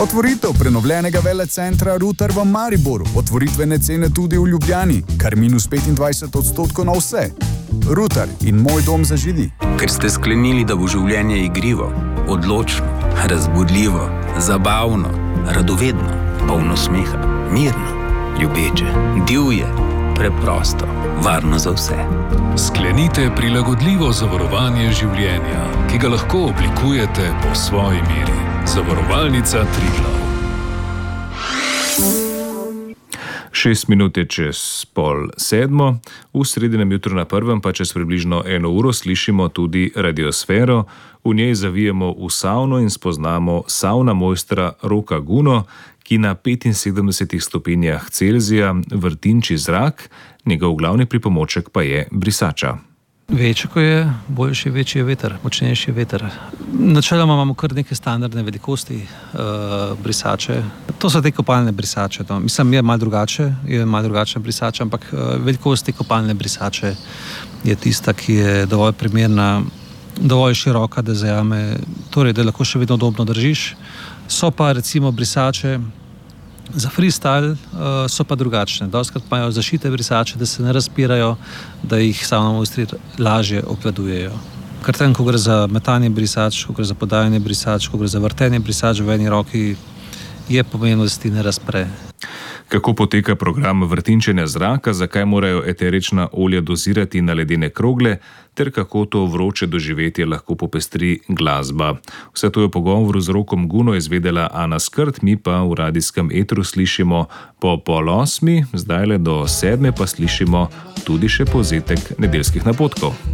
Otvoritev prenovljenega velecentra Rutar v Mariboru, otvoritvene cene tudi v Ljubljani, kar minus 25% na vse. Rutar in moj dom za Židi. Ker ste sklenili, da bo življenje igrivo, odločno, razbudljivo, zabavno, radovedno, polno smeha, mirno, ljubeče, divje, preprosto, varno za vse. Sklenite prilagodljivo zavarovanje življenja, ki ga lahko oblikujete po svoji meri. Zavarovalnica Triglav. 6 minut je čez 6:30, v sredinem jutru na prvem pa čez približno 1 uro slišimo tudi radiosfero, v njej zavijemo v savno in spoznamo savna mojstra Roka Guno, ki na 75 stopinjah Celzija vrtinči zrak, njegov glavni pripomoček pa je brisača. Večji, ko je, boljši, večji je veter, močnejši je veter. Načeloma imamo kar neke standardne velikosti brisače. To so te kopalne brisače. No. Mislim, je malo drugačna brisača, ampak velikost te kopalne brisače je tista, ki je dovolj primerna, dovolj široka, da zajame, torej, da lahko še vedno udobno držiš. So pa recimo brisače za freestyle, so pa drugačne. Dostikrat imajo zašite brisače, da se ne razpirajo, da jih savna mojstri lažje obvladujejo. Ker tam, ko gre za metanje brisač, ko gre za podajanje brisač, ko gre za vrtenje brisač v eni roki, je pomembno, da se ti ne razpre. Kako poteka program vrtinčenja zraka, zakaj morajo eterična olja dozirati na ledene krogle, ter kako to vroče doživetje lahko popestri glasba. Vse to je v pogovoru z Rokom Guno izvedela Ana Skrt, mi pa v radijskem etru slišimo po 7:30, zdajle do 7 pa slišimo tudi še povzetek nedeljskih napotkov.